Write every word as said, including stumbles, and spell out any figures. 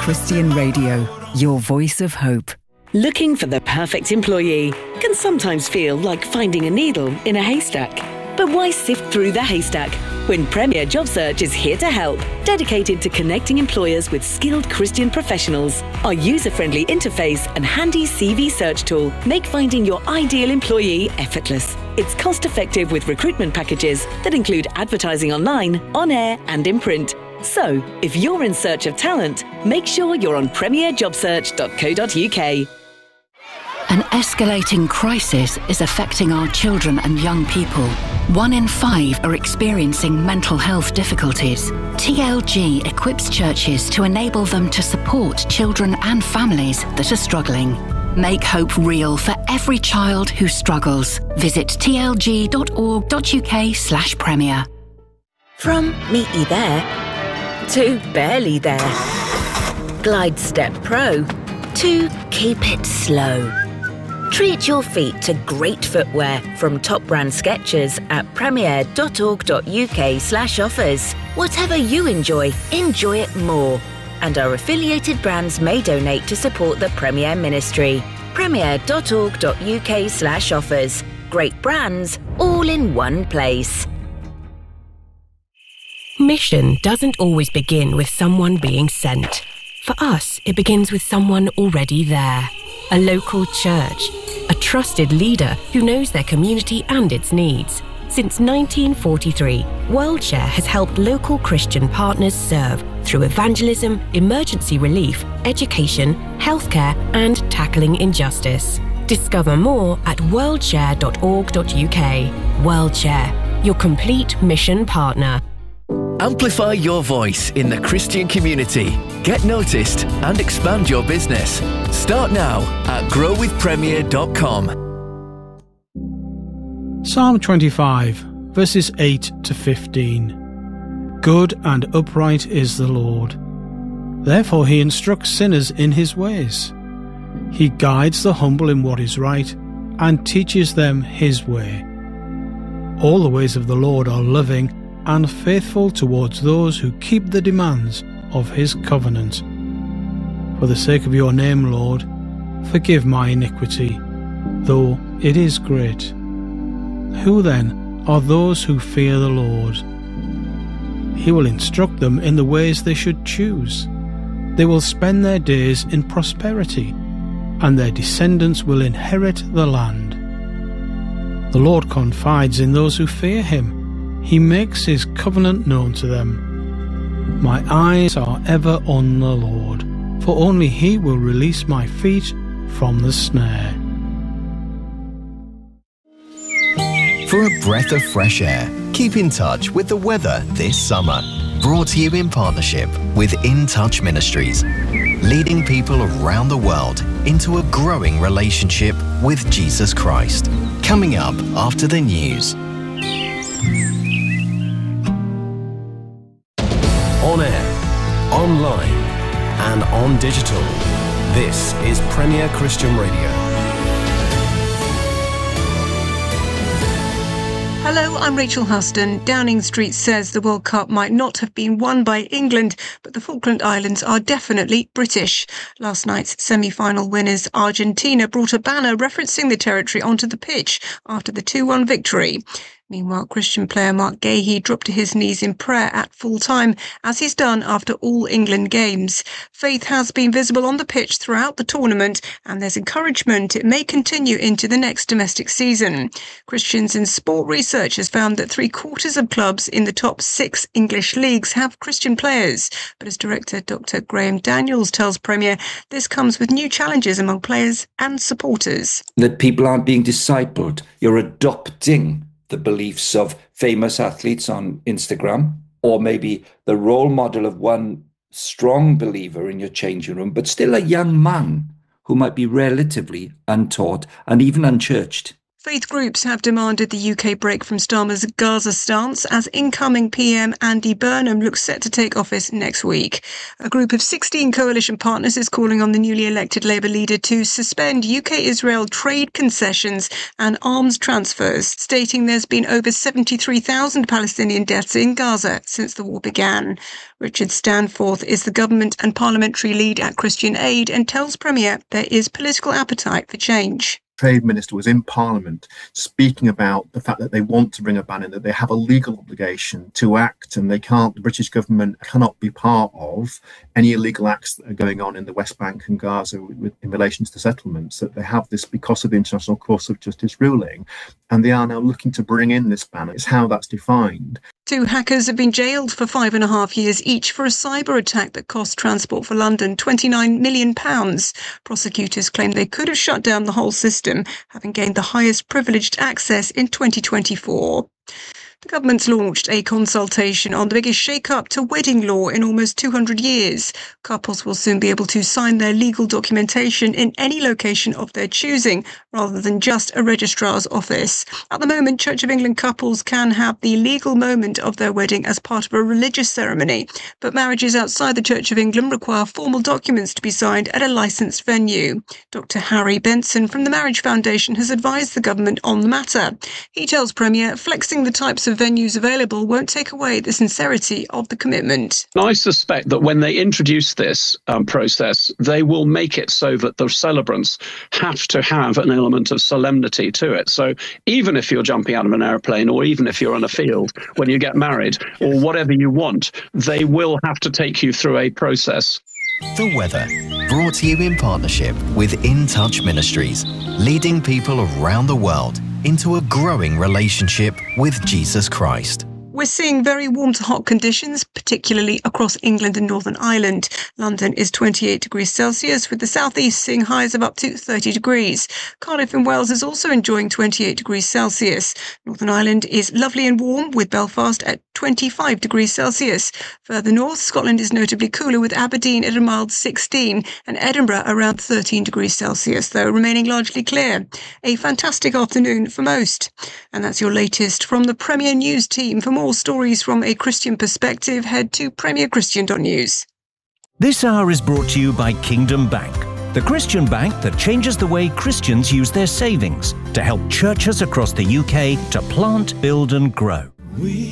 Christian Radio, your voice of hope. Looking for the perfect employee can sometimes feel like finding a needle in a haystack. But why sift through the haystack when Premier Job Search is here to help, dedicated to connecting employers with skilled Christian professionals? Our user-friendly interface and handy C V search tool make finding your ideal employee effortless. It's cost-effective with recruitment packages that include advertising online, on air and in print. So, if you're in search of talent, make sure you're on premier job search dot co dot uk. An escalating crisis is affecting our children and young people. One in five are experiencing mental health difficulties. T L G equips churches to enable them to support children and families that are struggling. Make hope real for every child who struggles. Visit t l g dot org dot u k slash premier. From meet you there to barely there. Glide Step Pro to keep it slow. Treat your feet to great footwear from top brand Skechers at premier dot org dot u k slash offers. Whatever you enjoy, enjoy it more. And our affiliated brands may donate to support the Premier Ministry. premier dot org dot u k slash offers. Great brands, all in one place. Mission doesn't always begin with someone being sent. For us, it begins with someone already there. A local church, a trusted leader who knows their community and its needs. Since nineteen forty-three, WorldShare has helped local Christian partners serve through evangelism, emergency relief, education, healthcare, and tackling injustice. Discover more at world share dot org dot u k. WorldShare, your complete mission partner. Amplify your voice in the Christian community. Get noticed and expand your business. Start now at grow with premier dot com. Psalm twenty-five, verses eight to fifteen. Good and upright is the Lord. Therefore he instructs sinners in his ways. He guides the humble in what is right and teaches them his way. All the ways of the Lord are loving and faithful towards those who keep the demands of his covenant. For the sake of your name, Lord, forgive my iniquity, though it is great. Who then are those who fear the Lord? He will instruct them in the ways they should choose. They will spend their days in prosperity, and their descendants will inherit the land. The Lord confides in those who fear him. He makes his covenant known to them. My eyes are ever on the Lord, for only he will release my feet from the snare. For a breath of fresh air, keep in touch with the weather this summer. Brought to you in partnership with In Touch Ministries, leading people around the world into a growing relationship with Jesus Christ. Coming up after the news. On air, online, and on digital. This is Premier Christian Radio. Hello, I'm Rachel Huston. Downing Street says the World Cup might not have been won by England, but the Falkland Islands are definitely British. Last night's semi-final winners, Argentina, brought a banner referencing the territory onto the pitch after the two one victory. Meanwhile, Christian player Mark Gahey dropped to his knees in prayer at full time, as he's done after all England games. Faith has been visible on the pitch throughout the tournament, and there's encouragement it may continue into the next domestic season. Christians in Sport Research has found that three quarters of clubs in the top six English leagues have Christian players. But as director Doctor Graham Daniels tells Premier, this comes with new challenges among players and supporters. That people aren't being discipled. You're adopting the beliefs of famous athletes on Instagram, or maybe the role model of one strong believer in your changing room, but still a young man who might be relatively untaught and even unchurched. Faith groups have demanded the U K break from Starmer's Gaza stance as incoming P M Andy Burnham looks set to take office next week. A group of sixteen coalition partners is calling on the newly elected Labour leader to suspend U K-Israel trade concessions and arms transfers, stating there's been over seventy-three thousand Palestinian deaths in Gaza since the war began. Richard Stanforth is the government and parliamentary lead at Christian Aid and tells Premier there is political appetite for change. Trade Minister was in Parliament speaking about the fact that they want to bring a ban in, that they have a legal obligation to act, and they can't, the British government cannot be part of any illegal acts that are going on in the West Bank and Gaza with, in relation to the settlements, that they have this because of the International Court of Justice ruling, and they are now looking to bring in this ban. It's how that's defined. Two hackers have been jailed for five and a half years each for a cyber attack that cost Transport for London twenty-nine million pounds. Prosecutors claim they could have shut down the whole system, having gained the highest privileged access in twenty twenty-four. The government's launched a consultation on the biggest shake-up to wedding law in almost two hundred years. Couples will soon be able to sign their legal documentation in any location of their choosing, rather than just a registrar's office. At the moment, Church of England couples can have the legal moment of their wedding as part of a religious ceremony, but marriages outside the Church of England require formal documents to be signed at a licensed venue. Doctor Harry Benson from the Marriage Foundation has advised the government on the matter. He tells Premier flexing the types of venues available won't take away the sincerity of the commitment. I suspect that when they introduce this um, process, they will make it so that the celebrants have to have an element of solemnity to it. So even if you're jumping out of an aeroplane, or even if you're in a field when you get married, or whatever you want, they will have to take you through a process. The weather, brought to you in partnership with In Touch Ministries, leading people around the world into a growing relationship with Jesus Christ. We're seeing very warm to hot conditions, particularly across England and Northern Ireland. London is twenty-eight degrees Celsius, with the southeast seeing highs of up to thirty degrees. Cardiff in Wales is also enjoying twenty-eight degrees Celsius. Northern Ireland is lovely and warm, with Belfast at twenty-five degrees Celsius. Further north, Scotland is notably cooler, with Aberdeen at a mild sixteen and Edinburgh around thirteen degrees Celsius, though remaining largely clear. A fantastic afternoon for most. And that's your latest from the Premier News team. For more stories from a Christian perspective, head to premier christian dot news. This hour is brought to you by Kingdom Bank, the Christian bank that changes the way Christians use their savings to help churches across the U K to plant, build and grow. We